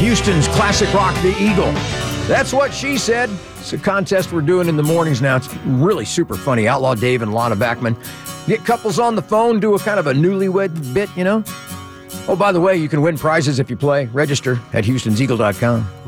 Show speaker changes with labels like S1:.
S1: Houston's classic rock, The Eagle. That's what she said. It's a contest we're doing in the mornings now. It's really super funny. Outlaw Dave and Lana Backman get couples on the phone, do a kind of a newlywed bit, you know? Oh, by the way, you can win prizes if you play. Register at Houston'sEagle.com.